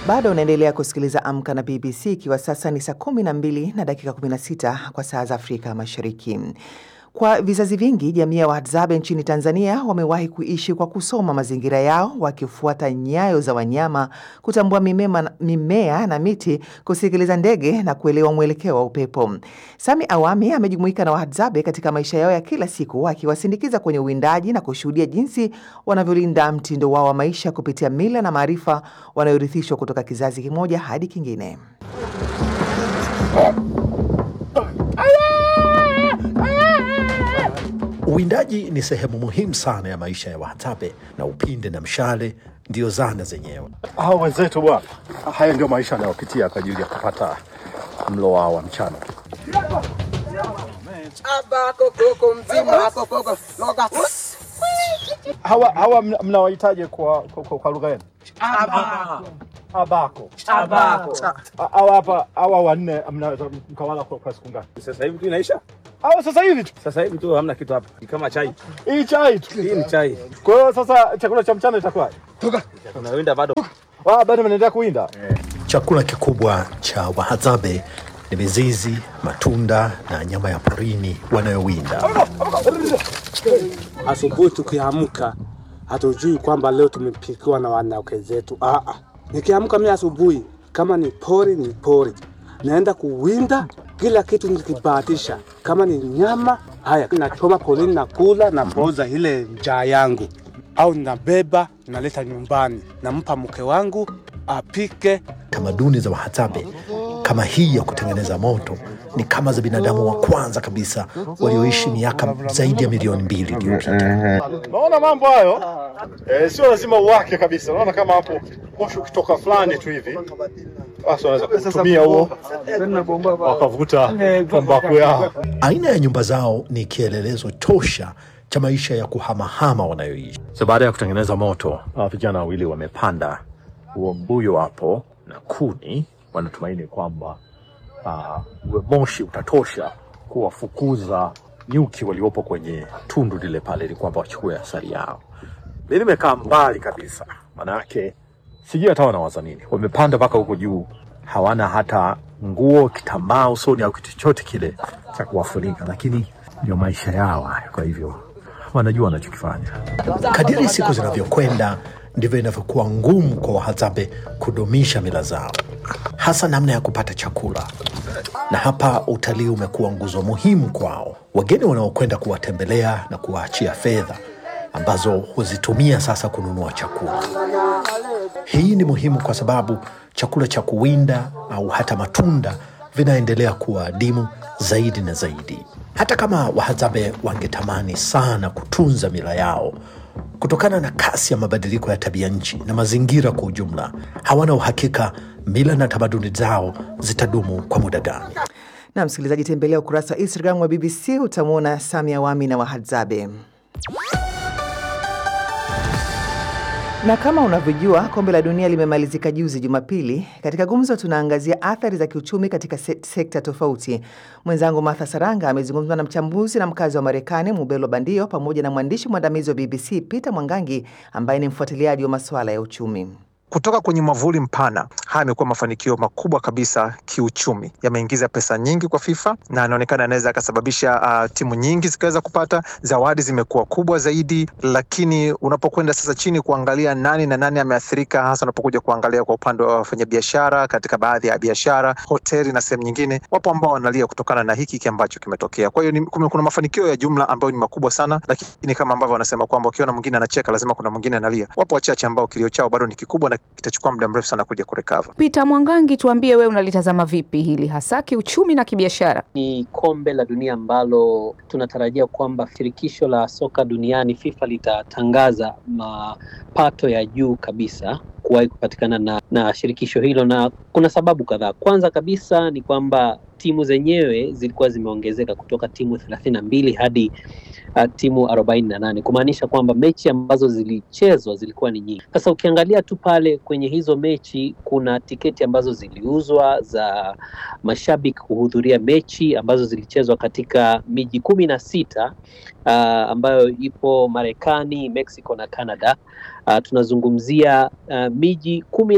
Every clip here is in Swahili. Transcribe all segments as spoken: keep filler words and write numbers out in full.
Bado unaendelea kusikiliza Amka na B B C, ikiwa sasa ni saa kumi na mbili na dakika kumi na sita kwa saa za Afrika Mashariki. Kwa vizazi vingi, jamii ya Wahadzabe nchini Tanzania wamewahi kuishi kwa kusoma mazingira yao, wakifuata nyayo za wanyama, kutambua mimea, mimea na miti, kusikiliza ndege na kuelewa mwelekeo wa upepo. Sami Awami amejumuika na Wahadzabe katika maisha yao ya kila siku, akiwasindikiza kwenye uwindaji na kushuhudia jinsi wanavyolinda mtindo wao wa maisha kupitia mila na maarifa wanayorithishwa kutoka kizazi kimoja hadi kingine. Uwindaji ni sehemu muhimu sana ya maisha ya Wahadzabe, na upinde na mshale ndio zana zenyewe. Hao wenzetu bwana, haya ndio maisha wanayopitia kwa ajili ya kupata mlo wao wa mchana. Hawa hawa mnawahitaji kwa kwa, kwa lugha gani? Abako. Abako. Abako. Hawa hapa hawa wanne mnaweza mkawala kwa, kwa siku ngapi? Sasa hivi tu inaisha. Hawa sasa hivi tu. Sasa hivi tu hamna kitu hapa. Ni kama chai. Hii chai tu. Hii ni chai. Kwa hiyo sasa chakula cha mchana itakuwa? Toka. Tunawinda bado. Ah, bado mnaendelea kuwinda? Eh. Chakula kikubwa cha Wahadzabe ni mizizi, matunda na nyama ya porini wanayowinda. Asubuhi tukiamka hatujui kwamba leo tumepikiwa na wanawake zetu. Ah ah. Nikiamka mimi asubuhi, kama ni pori ni pori. Naenda kuwinda, kila kitu nikibahatisha. Kama ni nyama, haya nachoma porini na kula na poza ile njaa yangu. Au nabeba naleta nyumbani, nampa mke wangu apike. Tamaduni za Wahadzabe kama hii ya kutengeneza moto ni kama za binadamu wa kwanza kabisa walioishi miaka zaidi ya milioni mbili iliyopita. Naona mambo hayo eh, sio lazima uwake kabisa. Naona kama hapo moshi ukitoka fulani tu hivi, basi wanaweza kutumia huo wakavuta tumbaku yao. Aina ya nyumba zao ni kielelezo tosha cha maisha ya kuhamahama wanayoishi. So baada ya kutengeneza moto, vijana wawili wamepanda huo mbuyo hapo na kuni, wanatumaini kwamba uh, moshi utatosha kuwafukuza nyuki waliopo kwenye tundu lile pale, ili kwamba wachukue asali yao. Mimi nimekaa mbali kabisa, maana yake sijui hata wanawaza nini. Wamepanda mpaka huko juu, hawana hata nguo, kitambaa usoni au kitu chochote kile cha kuwafunika, lakini ndio maisha yao. Kwa hivyo wanajua wanachokifanya. Kadiri siku zinavyokwenda ndivyo inavyokuwa ngumu kwa Wahadzabe kudumisha mila zao, hasa namna ya kupata chakula. Na hapa utalii umekuwa nguzo muhimu kwao. Wageni wanaokwenda kuwatembelea na kuwaachia fedha ambazo huzitumia sasa kununua chakula. Hii ni muhimu kwa sababu chakula cha kuwinda au hata matunda vinaendelea kuwa adimu zaidi na zaidi. Hata kama Wahadzabe wangetamani sana kutunza mila yao, kutokana na kasi ya mabadiliko ya tabia nchi na mazingira kwa ujumla, hawana uhakika mila na tamaduni zao zitadumu kwa muda gani. Na msikilizaji, tembelea ukurasa wa Instagram wa B B C, utamwona Sami Awami na Wahadzabe. Na kama unavyojua, kombe la dunia limemalizika juzi Jumapili. Katika gumzo tunaangazia athari za kiuchumi katika se sekta tofauti. Mwenzangu Martha Saranga amezungumza na mchambuzi na mkazi wa Marekani Mubelo Bandio, pamoja na mwandishi mwandamizi wa B B C Peter Mwangangi, ambaye ni mfuatiliaji wa masuala ya uchumi. Kutoka kwenye mwavuli mpana, haya yamekuwa mafanikio makubwa kabisa kiuchumi. Yameingiza pesa nyingi kwa FIFA na inaonekana yanaweza kusababisha uh, timu nyingi zikaweza kupata zawadi, zimekuwa kubwa zaidi. Lakini unapokwenda sasa chini kuangalia nani na nani ameathirika, hasa unapokuja kuangalia kwa upande wa wafanyabiashara, katika baadhi ya biashara, hoteli na sehemu nyingine, wapo ambao wanalia kutokana na hiki ambacho kimetokea. Kwa hiyo kuna mafanikio ya jumla ambayo ni makubwa sana, lakini kama ambavyo wanasema kwamba ukiona mwingine anacheka lazima kuna mwingine analia. Wapo wachache ambao kilio chao bado ni kikubwa na kitachukua muda mrefu sana kuja kurecover. Peter Mwangangi, tuambie wewe unalitazama vipi hili, hasa kiuchumi na kibiashara? Ni kombe la dunia ambalo tunatarajia kwamba shirikisho la soka duniani FIFA litatangaza mapato ya juu kabisa kuwahi kupatikana na, na shirikisho hilo, na kuna sababu kadhaa. Kwanza kabisa ni kwamba timu zenyewe zilikuwa zimeongezeka kutoka timu thelathini na mbili hadi uh, timu arobaini na nane, kumaanisha kwamba mechi ambazo zilichezwa zilikuwa ni nyingi. Sasa ukiangalia tu pale kwenye hizo mechi, kuna tiketi ambazo ziliuzwa za mashabiki kuhudhuria mechi ambazo zilichezwa katika miji kumi na sita uh, ambayo ipo Marekani, Mexico na Canada. Uh, tunazungumzia uh, miji kumi na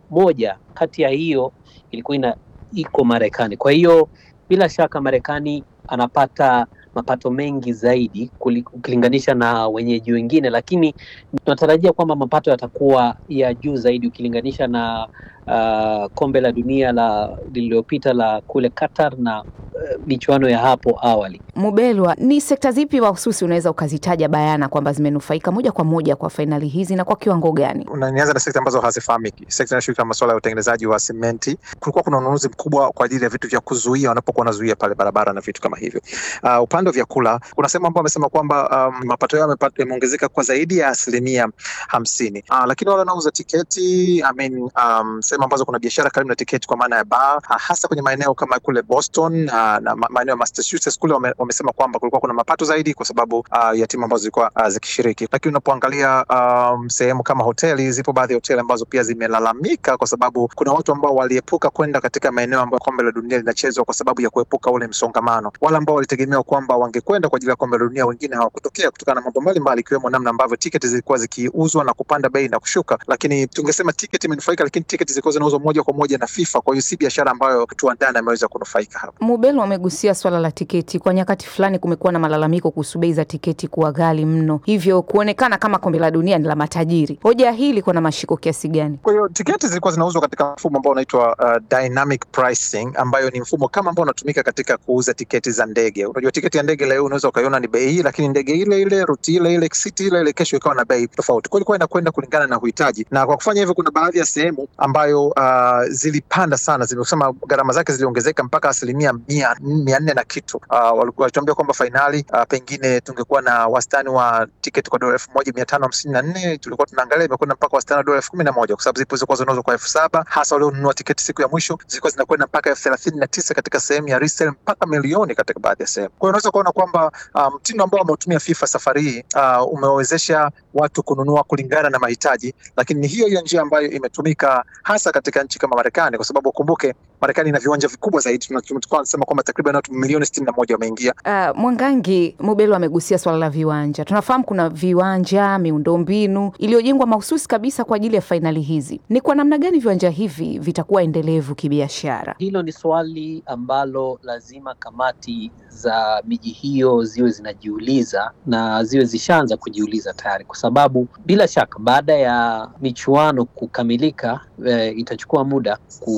moja kati ya hiyo ilikuwa ina iko Marekani. Kwa hiyo bila shaka Marekani anapata mapato mengi zaidi ukilinganisha na wenyeji wengine, lakini tunatarajia kwamba mapato yatakuwa ya juu zaidi ukilinganisha na uh, kombe la dunia la lililopita la kule Qatar na uh, michuano ya hapo awali. Mubelwa, ni sekta zipi mahususi unaweza ukazitaja bayana kwamba zimenufaika moja kwa moja kwa fainali hizi na kwa kiwango gani? Unanianza na sekta ambazo hazifahamiki. Sekta inashirika masuala ya utengenezaji wa simenti. Kulikuwa kuna ununuzi mkubwa kwa ajili ya vitu vya kuzuia wanapokuwa wanazuia pale barabara na vitu kama hivyo. Uh, upande wa vyakula kuna sehemu ambapo wamesema kwamba um, mapato yao yameongezeka kwa zaidi ya asilimia hamsini. Uh, lakini wale wanauza tiketi, I mean, um, sehemu ambazo kuna biashara karibu na tiketi kwa maana ya bar, uh, hasa kwenye maeneo kama kule Boston uh, na maeneo ya Massachusetts kule wame, wamesema kwamba kulikuwa kuna mapato zaidi kwa sababu uh, ya timu ambazo zilikuwa uh, zikishiriki. Lakini unapoangalia um, sehemu kama hoteli, zipo baadhi ya hoteli ambazo pia zimelalamika kwa sababu kuna watu ambao waliepuka kwenda katika maeneo ambayo kombe la dunia linachezwa kwa sababu ya kuepuka ule msongamano. Wale ambao walitegemea kwamba wangekwenda kwa ajili ya kombe la dunia, wengine hawakutokea kutokana na mambo mbalimbali ikiwemo namna ambavyo tiketi zilikuwa zikiuzwa na kupanda bei na kushuka. Lakini tungesema tiketi imenufaika, lakini tiketi zilikuwa zinauzwa moja kwa moja na FIFA, kwa hiyo si biashara ambayo mtu wa ndani ameweza kunufaika hapa. Mubelwa amegusia swala la tiketi. Kwa nyakati fulani kumekuwa na malalamiko kuhusu bei za tiketi kuwa ghali mno, hivyo kuonekana kama kombe la dunia ni la matajiri. Hoja hii ilikuwa na mashiko kiasi gani? Kwa hiyo tiketi zilikuwa zinauzwa katika mfumo ambao unaitwa uh, dynamic pricing, ambayo ni mfumo kama ambao unatumika katika kuuza tiketi za ndege. Unajua tiketi ya ndege leo unaweza ukaiona ni bei hii, lakini ndege ile ile, ruti ile ile, siti ile ile, kesho ikawa na bei tofauti. Kwa hiyo ilikuwa inakwenda kulingana na uhitaji. Na kwa kufanya hivyo kuna baadhi ya sehemu ambayo uh, zilipanda sana, zimesema gharama zake ziliongezeka mpaka asilimia mia nne na kitu. Uh, walikuwa walituambia kwamba finali uh, pengine tungekuwa na wastani wa tiketi kwa dola elfu moja mia tano hamsini na nne, tulikuwa tunaangalia imekwenda mpaka wastani wa dola elfu kumi na moja, kwa sababu zipo zilikuwa zinauzwa kwa elfu saba, hasa wale ununua tiketi siku ya mwisho zilikuwa zinakwenda mpaka elfu thelathini na tisa katika sehemu ya resale, mpaka milioni katika baadhi ya sehemu. Kwa hiyo unaweza kuona kwamba mtindo um, ambao wameutumia FIFA safari hii uh, umewezesha watu kununua kulingana na mahitaji, lakini ni hiyo hiyo njia ambayo imetumika hasa katika nchi kama Marekani, kwa sababu kumbuke Marekani ina viwanja vikubwa zaidi. Tunasema kwamba takriban watu milioni sitini na moja wameingia. Uh, Mwangangi, Mubelwa amegusia swala la viwanja. Tunafahamu kuna viwanja, miundombinu iliyojengwa mahususi kabisa kwa ajili ya fainali hizi. Ni kwa namna gani viwanja hivi vitakuwa endelevu kibiashara? Hilo ni swali ambalo lazima kamati za miji hiyo ziwe zinajiuliza na ziwe zishaanza kujiuliza tayari, kwa sababu bila shaka baada ya michuano kukamilika e, itachukua muda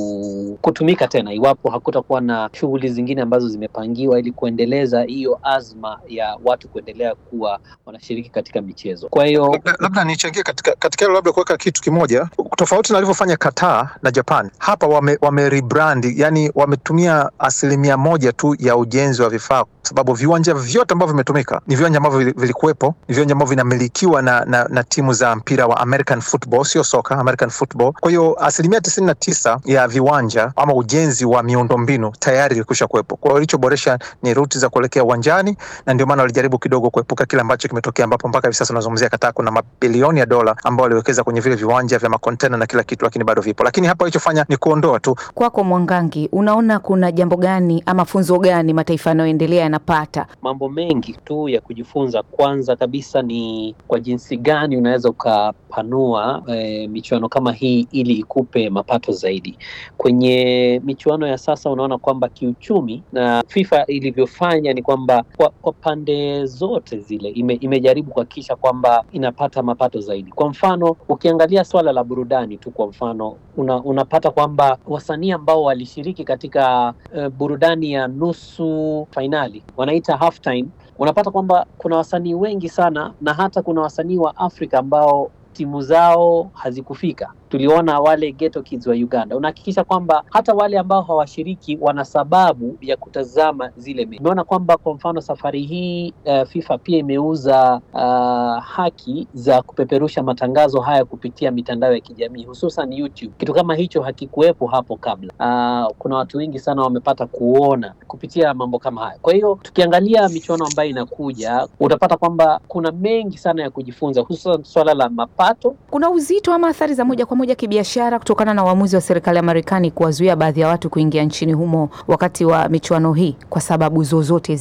kutumika tena iwapo hakutakuwa na shughuli zingine ambazo zimepangiwa ili kuendeleza hiyo azma ya watu kuendelea kuwa wanashiriki katika michezo. Kwa hiyo labda, labda nichangie katika katika hilo, labda kuweka kitu kimoja tofauti na alivyofanya Qatar na Japan. Hapa wame, wame rebrand, yani wametumia asilimia moja tu ya ujenzi wa vifaa, sababu viwanja vyote ambavyo vimetumika ni viwanja ambavyo vilikuwepo, ni viwanja ambavyo vinamilikiwa na, na, na timu za mpira wa American football, sio soka, American football. Kwa hiyo asilimia tisini na tisa ya viwanja ama ujenzi wa miundombinu tayari ilikwisha kuwepo. Kwa hiyo ilichoboresha ni ruti za kuelekea uwanjani, na ndio maana walijaribu kidogo kuepuka kile ambacho kimetokea, ambapo mpaka hivi sasa tunazungumzia Qatar kuna mabilioni ya dola ambao waliwekeza kwenye vile viwanja vya makontena na kila kitu, lakini bado vipo. Lakini hapa walichofanya ni kuondoa tu. Kwako Mwangangi, unaona kuna jambo gani ama funzo gani mataifa yanayoendelea yanapata? Mambo mengi tu ya kujifunza. Kwanza kabisa ni kwa jinsi gani unaweza ukapanua e, michuano kama hii ili ikupe mapato zaidi. Kwenye michuano ya sasa unaona kwamba kiuchumi na FIFA ilivyofanya ni kwamba kwa, kwa pande zote zile ime, imejaribu kuhakikisha kwamba inapata mapato zaidi. Kwa mfano ukiangalia swala la burudani tu, kwa mfano una, unapata kwamba wasanii ambao walishiriki katika uh, burudani ya nusu finali wanaita half time, unapata kwamba kuna wasanii wengi sana, na hata kuna wasanii wa Afrika ambao timu zao hazikufika. Tuliona wale Ghetto Kids wa Uganda. Unahakikisha kwamba hata wale ambao hawashiriki wana sababu ya kutazama zile mechi. Unaona kwamba kwa mfano safari hii uh, FIFA pia imeuza uh, haki za kupeperusha matangazo haya kupitia mitandao ya kijamii, hususan YouTube. Kitu kama hicho hakikuwepo hapo kabla. Uh, kuna watu wengi sana wamepata kuona kupitia mambo kama haya. Kwa hiyo tukiangalia michuano ambayo inakuja, utapata kwamba kuna mengi sana ya kujifunza, hususan swala la mapato. Kuna uzito ama athari za moja kwa moja kibiashara kutokana na uamuzi wa serikali ya Marekani kuwazuia baadhi ya watu kuingia nchini humo wakati wa michuano hii kwa sababu zozote zile?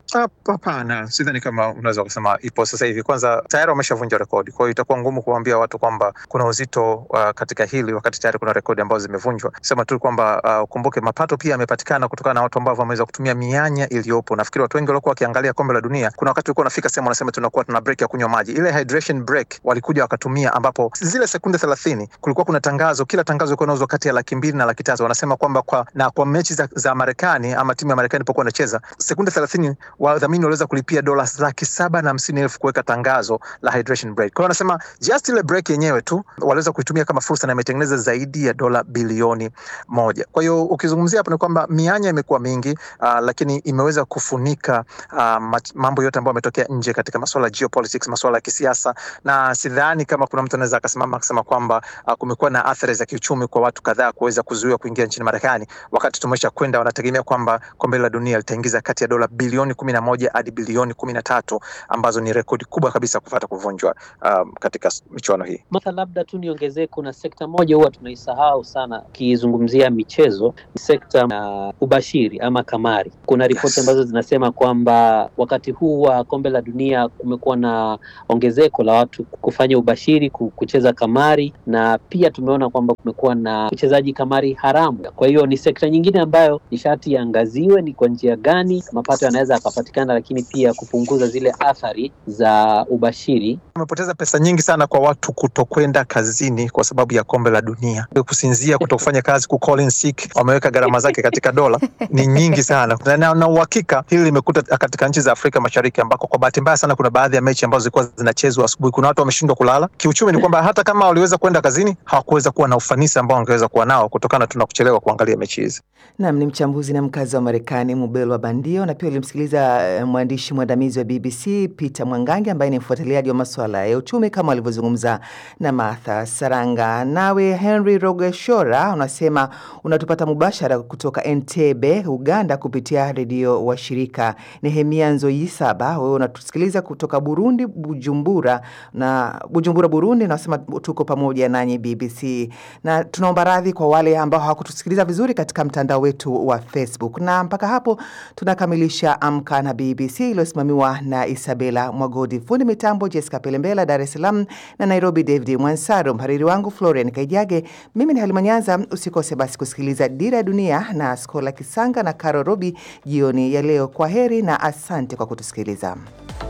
Hapana, sidhani kama unaweza kusema ipo sasa hivi. Kwanza tayari wameshavunja rekodi, kwa hiyo itakuwa ngumu kuambia watu kwamba kuna uzito uh, katika hili wakati tayari kuna rekodi ambazo zimevunjwa. Sema tu kwamba uh, ukumbuke mapato pia yamepatikana kutokana na watu ambao wameweza kutumia mianya iliyopo. Nafikiri watu wengi walikuwa wakiangalia kombe la dunia, kuna wakati ulikuwa unafika sema wanasema tunakuwa tuna break ya kunywa maji, ile hydration break walikuja wakatumia, ambapo zile sekunde thelathini kulikuwa kuna tangazo, kila tangazo ilikuwa inauzwa kati ya laki mbili na laki tatu. Wanasema kwamba kwa na kwa mechi za, za Marekani ama timu ya Marekani ilipokuwa inacheza sekunde thelathini wadhamini waliweza kulipia dola laki saba na hamsini elfu kuweka tangazo la hydration break. Kwa hiyo wanasema just ile break yenyewe tu waliweza kuitumia kama fursa na imetengeneza zaidi ya dola bilioni moja. Kwa hiyo ukizungumzia hapo ni kwamba mianya imekuwa mingi, uh, lakini imeweza kufunika uh, mambo yote ambayo yametokea nje katika masuala ya geopolitics, masuala ya kisiasa, na sidhani kama kuna mtu anaweza akasimama akasema kwamba uh, kumekuwa na athari za kiuchumi kwa watu kadhaa kuweza kuzuiwa kuingia nchini Marekani, wakati tumesha kwenda wanategemea kwamba kombe la dunia litaingiza kati ya dola bilioni kumi na moja hadi bilioni kumi na tatu, ambazo ni rekodi kubwa kabisa kufuata kuvunjwa um, katika michuano hii. Mata labda tu niongezee, kuna sekta moja huwa tunaisahau sana kizungumzia michezo, sekta ya uh, ubashiri ama kamari. Kuna ripoti yes, ambazo zinasema kwamba wakati huu wa kombe la dunia kumekuwa na ongezeko la watu kufanya ubashiri, kucheza kamari, na pia tumeona kwamba kumekuwa na uchezaji kamari haramu. Kwa hiyo ni sekta nyingine ambayo nishati iangaziwe, ni kwa njia gani mapato yanaweza yakapatikana, lakini pia kupunguza zile athari za ubashiri. Tumepoteza pesa nyingi sana kwa watu kutokwenda kazini kwa sababu ya kombe la dunia. Kusinzia, kutokufanya kazi, ku call in sick, wameweka gharama zake katika dola ni nyingi sana. Na na uhakika hili limekuta katika nchi za Afrika Mashariki, ambako kwa bahati mbaya sana kuna baadhi ya mechi ambazo zilikuwa zinachezwa asubuhi, kuna watu wameshindwa kulala. Kiuchumi ni kwamba hata kama waliweza kwenda kazini hawakuweza kuwa na ufanisi ambao wangeweza kuwa nao kutokana tu na kuchelewa kuangalia mechi hizi. Naam, ni mchambuzi na mkazi wa Marekani Mubelwa Bandio, na pia ulimsikiliza mwandishi mwandamizi wa B B C Peter Mwangangi ambaye ni mfuatiliaji wa masuala ya uchumi kama alivyozungumza na Martha Saranga. Nawe Henry Rogeshora unasema unatupata mubashara kutoka Entebbe, Uganda kupitia redio wa shirika. Nehemia Nzoyisaba, wewe unatusikiliza kutoka Burundi, Bujumbura na Bujumbura Burundi, na unasema tuko pamoja nanyi B B C. Na tunaomba radhi kwa wale ambao hawakutusikiliza vizuri katika mtandao wetu wa Facebook. Na mpaka hapo tunakamilisha Amka na B B C iliyosimamiwa na Isabella Mwagodi, fundi mitambo Jessica Pelembela, Dar es Salaam na Nairobi David Mwansaro, mhariri wangu Florian Kaijage. Mimi ni Halima Nyanza. Usikose basi kusikiliza Dira ya Dunia na Skola Kisanga na Karo Robi jioni ya leo. Kwa heri na asante kwa kutusikiliza.